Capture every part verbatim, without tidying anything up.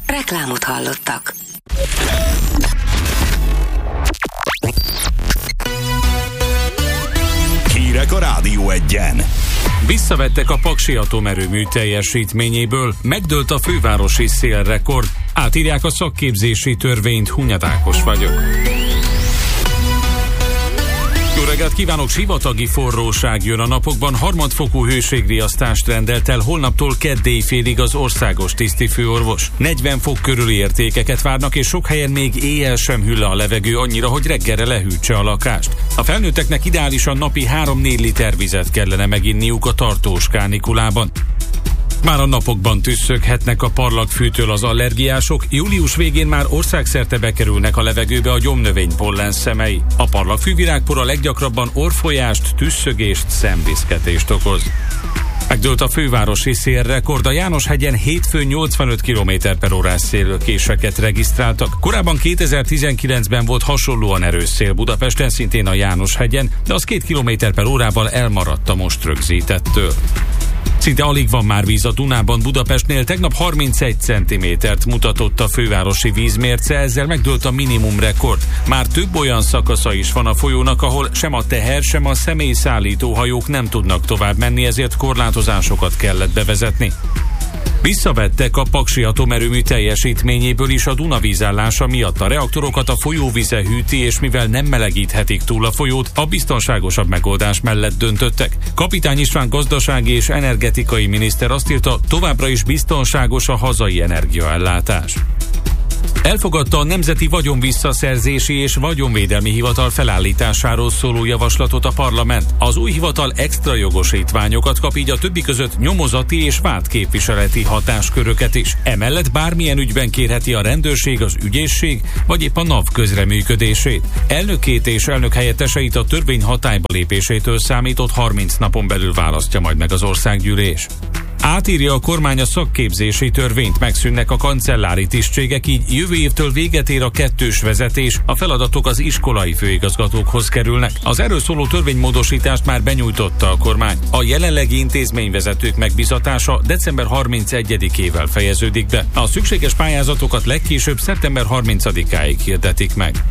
Reklámot hallottak. Hírek a Rádió Egyen. Visszavettek a Paksi atomerőmű teljesítményéből, megdőlt a fővárosi szélrekord, átírják a szakképzési törvényt, Hunyad Ákos vagyok. Jó reggelt kívánok, sivatagi forróság jön a napokban, harmadfokú hőségriasztást rendelt el holnaptól kedd éjfélig az országos tisztifőorvos. negyven fok körüli értékeket várnak, és sok helyen még éjjel sem hűl a levegő annyira, hogy reggelre lehűtse a lakást. A felnőtteknek ideálisan napi három-négy liter vizet kellene meginniuk a tartós kánikulában. Már a napokban tüsszöghetnek a parlagfűtől az allergiások, július végén már országszerte bekerülnek a levegőbe a gyomnövény pollenszemei. A parlagfűvirágpor a leggyakrabban orrfolyást, tüsszögést, szemviszketést okoz. Megdőlt a fővárosi szélrekord, a Jánoshegyen hétfőn nyolcvanöt kilométer per órás szélkéseket regisztráltak. Korábban kétezer-tizenkilencben volt hasonlóan erős szél Budapesten, szintén a Jánoshegyen, de az két kilométer per órával elmaradt a most rögzítettől. Szinte alig van már víz a Dunában. Budapestnél tegnap harmincegy centimétert mutatott a fővárosi vízmérce, ezzel megdőlt a minimum rekord. Már több olyan szakasza is van a folyónak, ahol sem a teher, sem a személyszállító hajók nem tudnak tovább menni, ezért korlátozásokat kellett bevezetni. Visszavettek a Paksi atomerőmű teljesítményéből is a Duna vízállása miatt. A reaktorokat a folyóvize hűti, és mivel nem melegíthetik túl a folyót, a biztonságosabb megoldás mellett döntöttek. Kapitány István gazdasági és energetikai miniszter azt írta, továbbra is biztonságos a hazai energiaellátás. Elfogadta a Nemzeti Vagyonvisszaszerzési és Vagyonvédelmi Hivatal felállításáról szóló javaslatot a parlament. Az új hivatal extra jogosítványokat kap, így a többi között nyomozati és vádképviseleti hatásköröket is. Emellett bármilyen ügyben kérheti a rendőrség, az ügyészség vagy épp a NAV közreműködését. Elnökét és elnök helyetteseit a törvény hatályba lépésétől számított harminc napon belül választja majd meg az országgyűlés. Átírja a kormány a szakképzési törvényt, megszűnnek a kancellári tisztségek, így jövő évtől véget ér a kettős vezetés, a feladatok az iskolai főigazgatókhoz kerülnek. Az erről szóló törvénymódosítást már benyújtotta a kormány. A jelenlegi intézményvezetők megbizatása december harmincegyedikével fejeződik be. A szükséges pályázatokat legkésőbb szeptember harmincadikáig hirdetik meg.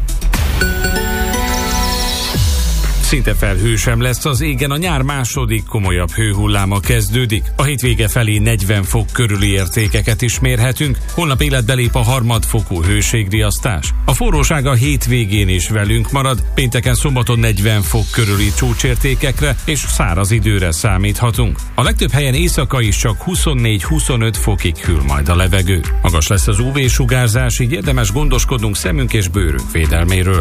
Szinte felhő sem lesz az égen, a nyár második komolyabb hőhulláma kezdődik. A hétvége felé negyven fok körüli értékeket is mérhetünk, holnap életbe lép a harmadfokú hőségriasztás. A forróság a hétvégén is velünk marad, pénteken szombaton negyven fok körüli csúcsértékekre és száraz időre számíthatunk. A legtöbb helyen éjszaka is csak huszonnégy-huszonöt fokig hűl majd a levegő. Magas lesz az ú vé-sugárzás, így érdemes gondoskodnunk szemünk és bőrünk védelméről.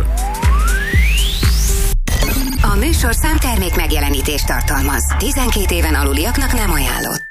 A műsor számtermék megjelenítést tartalmaz. tizenkét éven aluliaknak nem ajánlott.